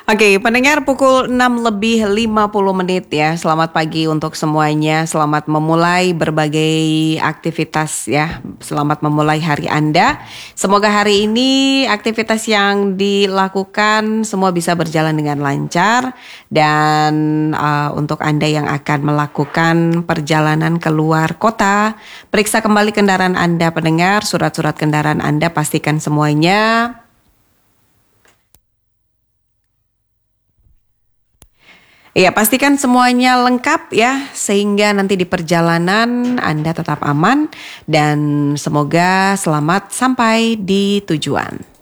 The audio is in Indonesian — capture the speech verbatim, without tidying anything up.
Oke, pendengar pukul enam lebih lima puluh menit ya. Selamat pagi untuk semuanya. Selamat memulai berbagai aktivitas ya. Selamat memulai hari Anda. Semoga hari ini aktivitas yang dilakukan semua bisa berjalan dengan lancar. Dan uh, untuk Anda yang akan melakukan perjalanan keluar kota, periksa kembali kendaraan Anda pendengar, surat-surat kendaraan Anda pastikan semuanya Iya, pastikan semuanya lengkap ya, sehingga nanti di perjalanan Anda tetap aman dan semoga selamat sampai di tujuan.